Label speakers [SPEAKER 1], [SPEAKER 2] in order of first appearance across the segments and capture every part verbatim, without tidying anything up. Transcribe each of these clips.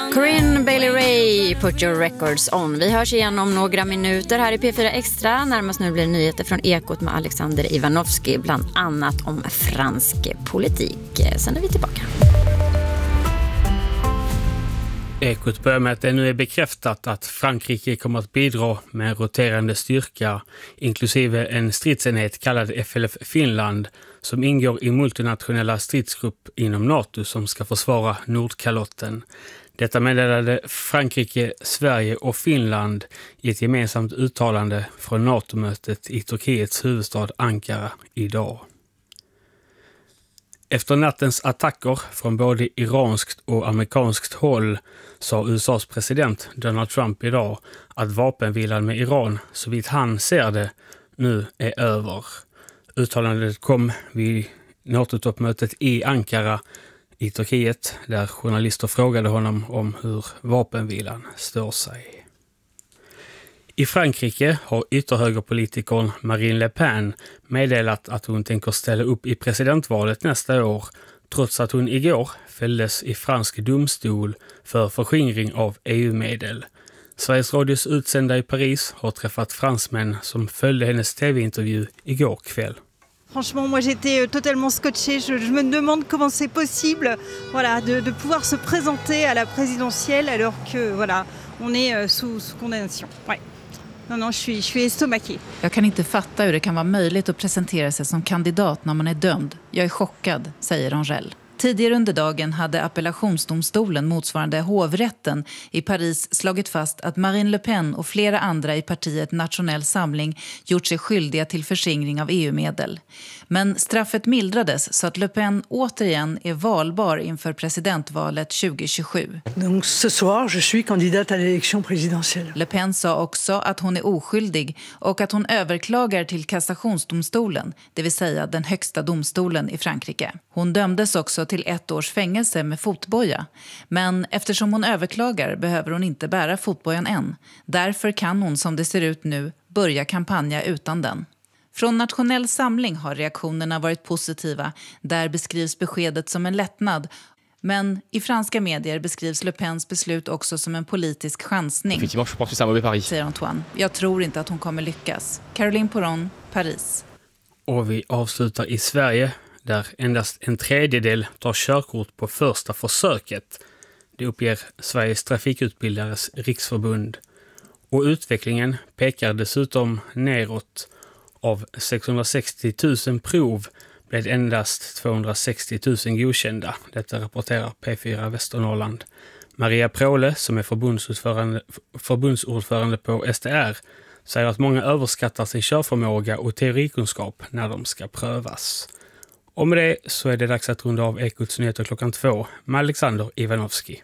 [SPEAKER 1] Corinne Bailey Ray, Put Your Records On. Vi hörs igen om några minuter här i P fyra Extra. Närmast nu blir nyheter från Ekot med Alexander Ivanovski, bland annat om fransk politik. Sen är vi tillbaka.
[SPEAKER 2] Ekot börjar med att det nu är bekräftat att Frankrike kommer att bidra med en roterande styrka, inklusive en stridsenhet kallad F L F Finland, som ingår i multinationella stridsgrupp inom NATO som ska försvara Nordkalotten. Detta meddelade Frankrike, Sverige och Finland i ett gemensamt uttalande från NATO-mötet i Turkiets huvudstad Ankara idag. Efter nattens attacker från både iranskt och amerikanskt håll sa U S A:s president Donald Trump idag att vapenvilan med Iran, så vitt han ser det, nu är över. Uttalandet kom vid NATO-toppmötet i Ankara i Turkiet, där journalister frågade honom om hur vapenvilan står sig. I Frankrike har ytterhögerpolitikern Marine Le Pen meddelat att hon tänker ställa upp i presidentvalet nästa år, trots att hon igår fälldes i fransk domstol för förskingring av E U-medel. Sveriges Radios utsända i Paris har träffat fransmän som följde hennes tv-intervju igår kväll.
[SPEAKER 3] Franchement, moi j'étais totalement scotché. Je, je me demande comment c'est possible, voilà, de, de pouvoir se présenter à la présidentielle alors que voilà, on est sous, sous condamnation. Ouais. Non, non, je suis, je suis estomaqué.
[SPEAKER 4] Jag kan inte fatta hur det kan vara möjligt att presentera sig som kandidat när man är dömd. Jag är chockad, säger Angel. Tidigare under dagen hade appellationsdomstolen motsvarande hovrätten i Paris slagit fast att Marine Le Pen och flera andra i partiet Nationell Samling gjort sig skyldiga till förskingring av E U-medel. Men straffet mildrades så att Le Pen återigen är valbar inför presidentvalet tjugo tjugosju.
[SPEAKER 5] Donc ce soir, je suis candidate à l'élection présidentielle.
[SPEAKER 4] Le Pen sa också att hon är oskyldig och att hon överklagar till kassationsdomstolen, det vill säga den högsta domstolen i Frankrike. Hon dömdes också till ett års fängelse med fotboja. Men eftersom hon överklagar behöver hon inte bära fotbojan än. Därför kan hon, som det ser ut nu, börja kampanja utan den. Från Nationell Samling har reaktionerna varit positiva. Där beskrivs beskedet som en lättnad. Men i franska medier beskrivs Le Pens beslut också som en politisk chansning.
[SPEAKER 6] Effectivement, je pense que c'est un mauvais pari.
[SPEAKER 4] Säger Antoine. Jag tror inte att hon kommer lyckas. Caroline Poron, Paris.
[SPEAKER 2] Och vi avslutar i Sverige, där endast en tredjedel tar körkort på första försöket. Det uppger Sveriges trafikutbildares riksförbund. Och utvecklingen pekar dessutom neråt. Av sexhundrasextio tusen prov blev endast tvåhundrasextio tusen godkända. Detta rapporterar P fyra Västernorrland. Maria Pråle, som är förbundsordförande, förbundsordförande på S T R, säger att många överskattar sin körförmåga och teorikunskap när de ska prövas. Och med det så är det dags att runda av Ekots nyheter klockan två med Alexander Ivanovski.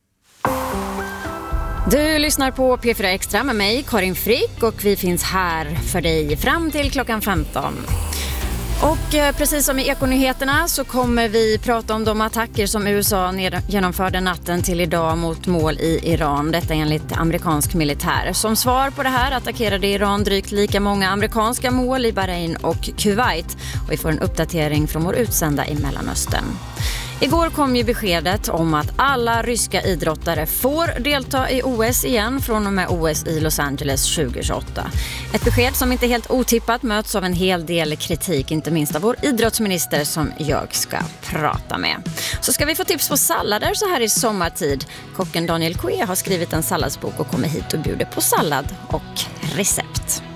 [SPEAKER 1] Du lyssnar på P fyra Extra med mig, Karin Frick, och vi finns här för dig fram till klockan femton. Och precis som i Ekonyheterna så kommer vi prata om de attacker som U S A genomförde natten till idag mot mål i Iran. Detta enligt amerikansk militär. Som svar på det här attackerade Iran drygt lika många amerikanska mål i Bahrain och Kuwait. Och vi får en uppdatering från vår utsända i Mellanöstern. Igår kom ju beskedet om att alla ryska idrottare får delta i O S igen från och med O S i Los Angeles tjugo tjugoåtta. Ett besked som inte helt otippat möts av en hel del kritik, inte minst av vår idrottsminister som jag ska prata med. Så ska vi få tips på sallader så här i sommartid. Kocken Daniel Kue har skrivit en salladsbok och kommer hit och bjuder på sallad och recept.